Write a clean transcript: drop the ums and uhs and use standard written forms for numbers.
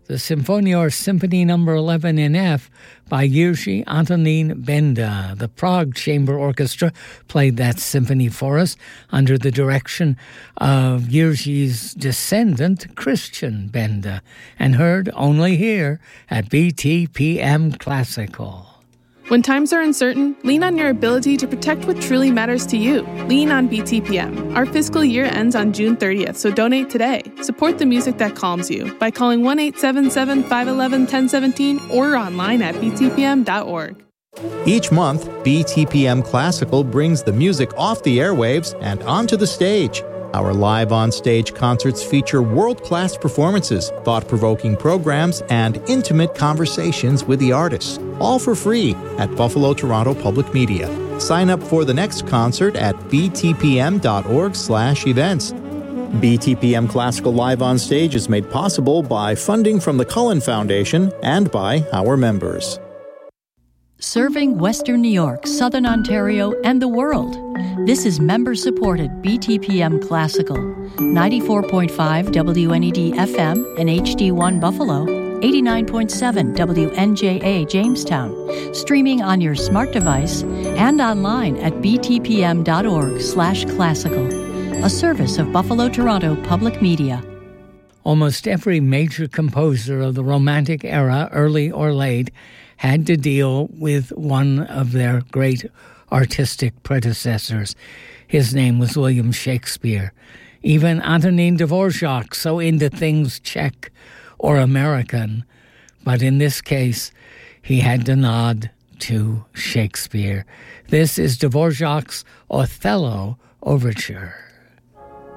the Symphonie or Symphony No. 11 in F by Jiří Antonín Benda. The Prague Chamber Orchestra played that symphony for us under the direction of Jiří's descendant, Christian Benda, and heard only here at BTPM Classical. When times are uncertain, lean on your ability to protect what truly matters to you. Lean on BTPM. Our fiscal year ends on June 30th, so donate today. Support the music that calms you by calling 1-877-511-1017 or online at btpm.org. Each month, BTPM Classical brings the music off the airwaves and onto the stage. Our live on-stage concerts feature world-class performances, thought-provoking programs, and intimate conversations with the artists, all for free at Buffalo Toronto Public Media. Sign up for the next concert at btpm.org/events. BTPM Classical Live on Stage is made possible by funding from the Cullen Foundation and by our members. Serving Western New York, Southern Ontario, and the world. This is member-supported BTPM Classical, 94.5 WNED FM and HD1 Buffalo, 89.7 WNJA Jamestown, streaming on your smart device and online at btpm.org/classical, a service of Buffalo Toronto Public Media. Almost every major composer of the Romantic era, early or late, had to deal with one of their great artistic predecessors. His name was William Shakespeare. Even Antonin Dvorak, so into things Czech or American, but in this case, he had to nod to Shakespeare. This is Dvorak's Othello Overture.